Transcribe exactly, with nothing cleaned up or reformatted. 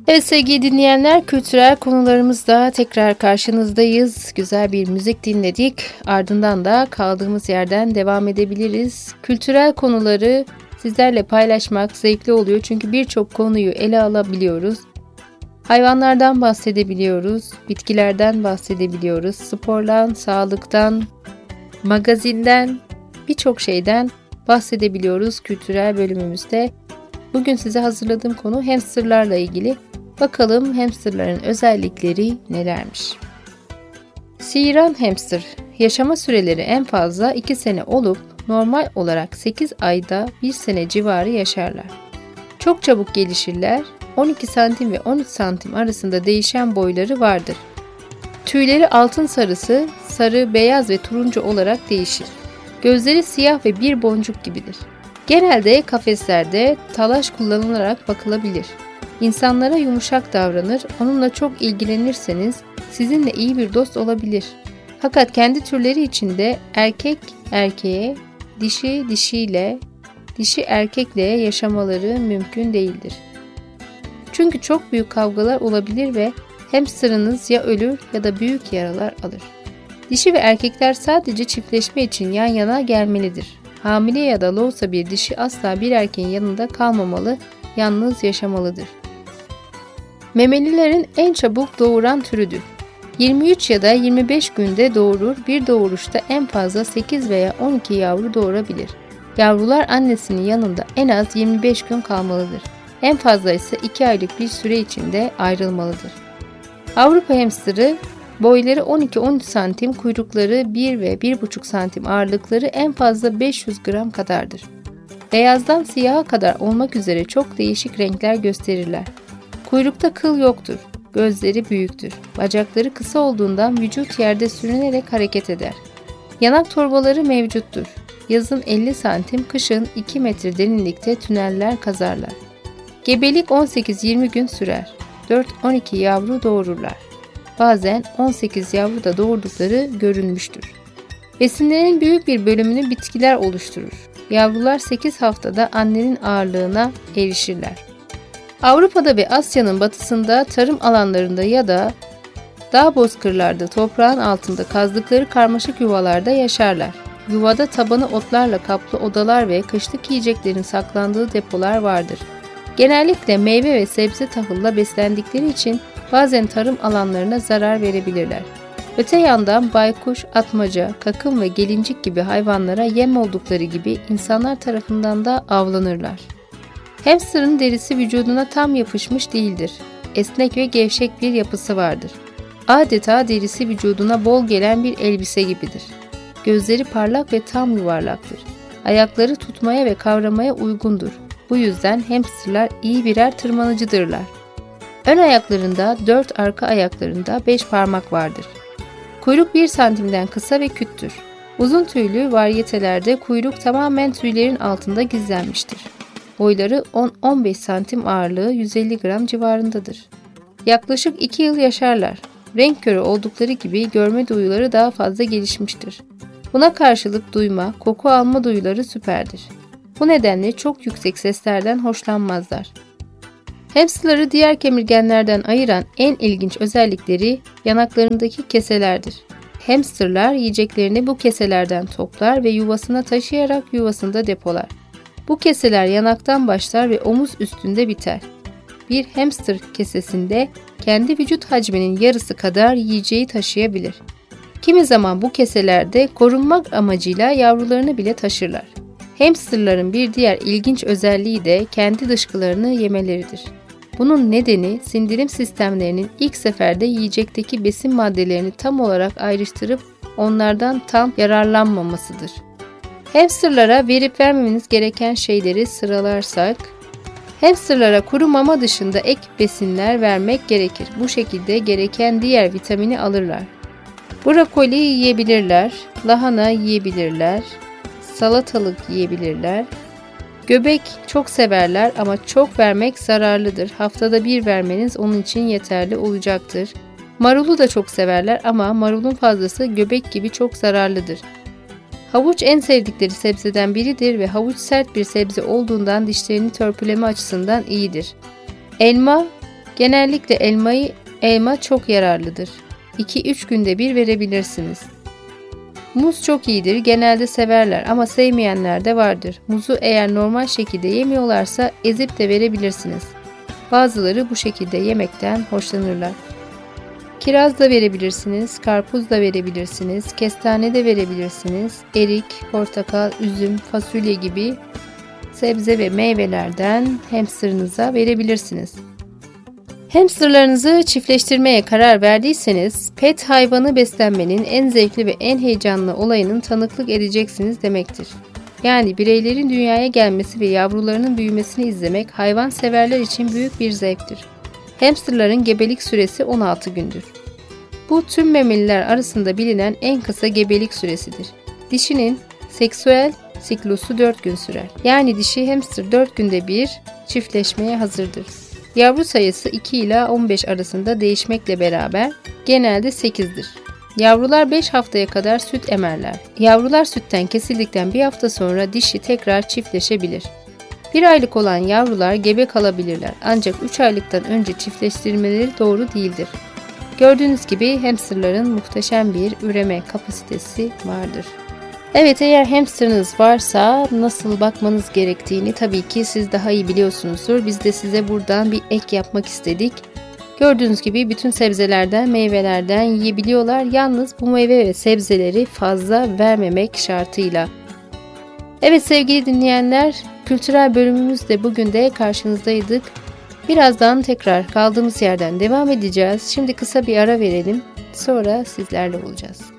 Evet sevgili dinleyenler, kültürel konularımızda tekrar karşınızdayız. Güzel bir müzik dinledik. Ardından da kaldığımız yerden devam edebiliriz. Kültürel konuları sizlerle paylaşmak zevkli oluyor. Çünkü birçok konuyu ele alabiliyoruz. Hayvanlardan bahsedebiliyoruz, bitkilerden bahsedebiliyoruz, spordan, sağlıktan, magazinden, birçok şeyden bahsedebiliyoruz kültürel bölümümüzde. Bugün size hazırladığım konu hamsterlarla ilgili. Bakalım hamsterların özellikleri nelermiş? Siyran hamster, yaşama süreleri en fazla iki sene olup normal olarak sekiz ayda bir sene civarı yaşarlar. Çok çabuk gelişirler, on iki santim ve on üç santim arasında değişen boyları vardır. Tüyleri altın sarısı, sarı, beyaz ve turuncu olarak değişir. Gözleri siyah ve bir boncuk gibidir. Genelde kafeslerde talaş kullanılarak bakılabilir. İnsanlara yumuşak davranır, onunla çok ilgilenirseniz sizinle iyi bir dost olabilir. Fakat kendi türleri içinde erkek erkeğe, dişi dişiyle, dişi erkekle yaşamaları mümkün değildir. Çünkü çok büyük kavgalar olabilir ve hamsterınız ya ölür ya da büyük yaralar alır. Dişi ve erkekler sadece çiftleşme için yan yana gelmelidir. Hamile ya da loğusa bir dişi asla bir erkeğin yanında kalmamalı, yalnız yaşamalıdır. Memelilerin en çabuk doğuran türüdür. yirmi üç ya da yirmi beş günde doğurur, bir doğuruşta en fazla sekiz veya on iki yavru doğurabilir. Yavrular annesinin yanında en az yirmi beş gün kalmalıdır. En fazla ise iki aylık bir süre içinde ayrılmalıdır. Avrupa hamsterı boyları on iki on üç santim, kuyrukları bir ve bir buçuk santim, ağırlıkları en fazla beş yüz gram kadardır. Beyazdan siyaha kadar olmak üzere çok değişik renkler gösterirler. Kuyrukta kıl yoktur, gözleri büyüktür, bacakları kısa olduğundan vücut yerde sürünerek hareket eder. Yanak torbaları mevcuttur. Yazın elli santim, kışın iki metre derinlikte tüneller kazarlar. Gebelik on sekiz yirmi gün sürer. dört on iki yavru doğururlar. Bazen on sekiz yavru da doğurdukları görülmüştür. Besinlerin büyük bir bölümünü bitkiler oluşturur. Yavrular sekiz haftada annenin ağırlığına erişirler. Avrupa'da ve Asya'nın batısında tarım alanlarında ya da dağ bozkırlarda toprağın altında kazdıkları karmaşık yuvalarda yaşarlar. Yuvada tabanı otlarla kaplı odalar ve kışlık yiyeceklerin saklandığı depolar vardır. Genellikle meyve ve sebze tahılla beslendikleri için bazen tarım alanlarına zarar verebilirler. Öte yandan baykuş, atmaca, kakım ve gelincik gibi hayvanlara yem oldukları gibi insanlar tarafından da avlanırlar. Hamsterın derisi vücuduna tam yapışmış değildir. Esnek ve gevşek bir yapısı vardır. Adeta derisi vücuduna bol gelen bir elbise gibidir. Gözleri parlak ve tam yuvarlaktır. Ayakları tutmaya ve kavramaya uygundur. Bu yüzden hamsterlar iyi birer tırmanıcıdırlar. Ön ayaklarında dört, arka ayaklarında beş parmak vardır. Kuyruk bir santimden kısa ve küttür. Uzun tüylü varyetelerde kuyruk tamamen tüylerin altında gizlenmiştir. Boyları on on beş santim, ağırlığı yüz elli gram civarındadır. Yaklaşık iki yıl yaşarlar. Renk körü oldukları gibi görme duyuları daha fazla gelişmiştir. Buna karşılık duyma, koku alma duyuları süperdir. Bu nedenle çok yüksek seslerden hoşlanmazlar. Hamsterları diğer kemirgenlerden ayıran en ilginç özellikleri yanaklarındaki keselerdir. Hamsterlar yiyeceklerini bu keselerden toplar ve yuvasına taşıyarak yuvasında depolar. Bu keseler yanaktan başlar ve omuz üstünde biter. Bir hamster kesesinde kendi vücut hacminin yarısı kadar yiyeceği taşıyabilir. Kimi zaman bu keselerde korunmak amacıyla yavrularını bile taşırlar. Hamsterların bir diğer ilginç özelliği de kendi dışkılarını yemeleridir. Bunun nedeni sindirim sistemlerinin ilk seferde yiyecekteki besin maddelerini tam olarak ayrıştırıp onlardan tam yararlanmamasıdır. Hamsterlara verip vermemeniz gereken şeyleri sıralarsak, hamsterlara kuru mama dışında ek besinler vermek gerekir. Bu şekilde gereken diğer vitamini alırlar. Brokoli yiyebilirler, lahana yiyebilirler, salatalık yiyebilirler. Göbek çok severler ama çok vermek zararlıdır. Haftada bir vermeniz onun için yeterli olacaktır. Marulu da çok severler ama marulun fazlası göbek gibi çok zararlıdır. Havuç en sevdikleri sebzeden biridir ve havuç sert bir sebze olduğundan dişlerini törpüleme açısından iyidir. Elma Genellikle elmayı elma çok yararlıdır. iki üç günde bir verebilirsiniz. Muz çok iyidir, genelde severler ama sevmeyenler de vardır. Muzu eğer normal şekilde yemiyorlarsa ezip de verebilirsiniz. Bazıları bu şekilde yemekten hoşlanırlar. Kiraz da verebilirsiniz, karpuz da verebilirsiniz, kestane de verebilirsiniz, erik, portakal, üzüm, fasulye gibi sebze ve meyvelerden hamsterınıza verebilirsiniz. Hamsterlarınızı çiftleştirmeye karar verdiyseniz, pet hayvanı beslenmenin en zevkli ve en heyecanlı olayının tanıklık edeceksiniz demektir. Yani bireylerin dünyaya gelmesi ve yavrularının büyümesini izlemek hayvan severler için büyük bir zevktir. Hamsterların gebelik süresi on altı gündür. Bu tüm memeliler arasında bilinen en kısa gebelik süresidir. Dişinin seksüel siklusu dört gün sürer. Yani dişi hamster dört günde bir çiftleşmeye hazırdır. Yavru sayısı iki ila on beş arasında değişmekle beraber genelde sekizdir. Yavrular beş haftaya kadar süt emerler. Yavrular sütten kesildikten bir hafta sonra dişi tekrar çiftleşebilir. Bir aylık olan yavrular gebe kalabilirler ancak üç aylıktan önce çiftleştirmeleri doğru değildir. Gördüğünüz gibi hamsterların muhteşem bir üreme kapasitesi vardır. Evet, eğer hamsterınız varsa nasıl bakmanız gerektiğini tabii ki siz daha iyi biliyorsunuzdur. Biz de size buradan bir ek yapmak istedik. Gördüğünüz gibi bütün sebzelerden, meyvelerden yiyebiliyorlar. Yalnız bu meyve ve sebzeleri fazla vermemek şartıyla. Evet sevgili dinleyenler, kültürel bölümümüzde bugün de karşınızdaydık. Birazdan tekrar kaldığımız yerden devam edeceğiz. Şimdi kısa bir ara verelim. Sonra sizlerle olacağız.